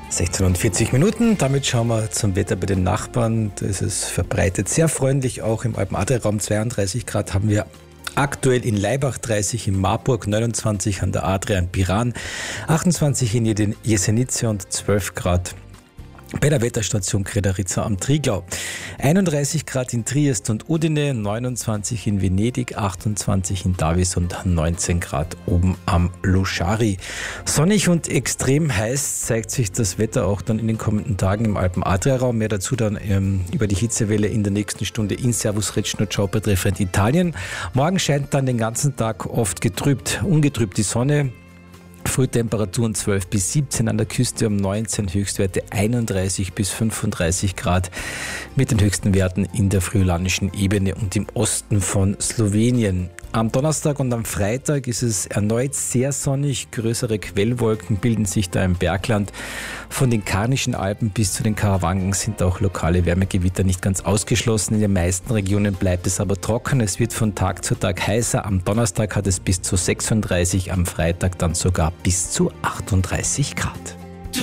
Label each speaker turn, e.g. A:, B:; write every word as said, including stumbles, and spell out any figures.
A: sechzehn und vierzig Minuten, damit schauen wir zum Wetter bei den Nachbarn. Da ist es verbreitet sehr freundlich, auch im Alpen-Adria-Raum. Zweiunddreißig Grad haben wir aktuell in Laibach, dreißig in Marburg, neunundzwanzig an der Adria in Piran, achtundzwanzig in Jesenice und zwölf Grad bei der Wetterstation Kreda-Riza am Triglau. einunddreißig Grad in Triest und Udine, neunundzwanzig in Venedig, achtundzwanzig in Davis und neunzehn Grad oben am Luschari. Sonnig und extrem heiß zeigt sich das Wetter auch dann in den kommenden Tagen im Alpen-Adria-Raum. Mehr dazu dann ähm, über die Hitzewelle in der nächsten Stunde in Servus Recno Ciao betreffend Italien. Morgen scheint dann den ganzen Tag oft getrübt, ungetrübt die Sonne. Frühtemperaturen zwölf bis siebzehn, an der Küste um neunzehn, Höchstwerte einunddreißig bis fünfunddreißig Grad mit den höchsten Werten in der friolanischen Ebene und im Osten von Slowenien. Am Donnerstag und am Freitag ist es erneut sehr sonnig. Größere Quellwolken bilden sich da im Bergland. Von den Karnischen Alpen bis zu den Karawanken sind auch lokale Wärmegewitter nicht ganz ausgeschlossen. In den meisten Regionen bleibt es aber trocken. Es wird von Tag zu Tag heißer. Am Donnerstag hat es bis zu sechsunddreißig, am Freitag dann sogar bis zu achtunddreißig Grad.